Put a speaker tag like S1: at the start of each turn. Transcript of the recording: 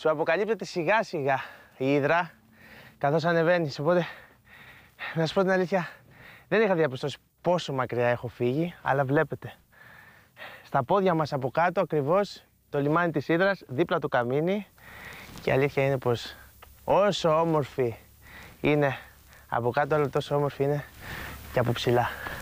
S1: σου αποκαλύπτεται σιγά σιγά η Ύδρα καθώς ανεβαίνεις. Οπότε, να σου πω την αλήθεια, δεν είχα διαπιστώσει πόσο μακριά έχω φύγει, αλλά βλέπετε. Στα πόδια μας από κάτω ακριβώς το λιμάνι της Ύδρας, δίπλα του καμίνι. Και η αλήθεια είναι πως όσο όμορφη είναι από κάτω, αλλά τόσο όμορφη είναι και από ψηλά.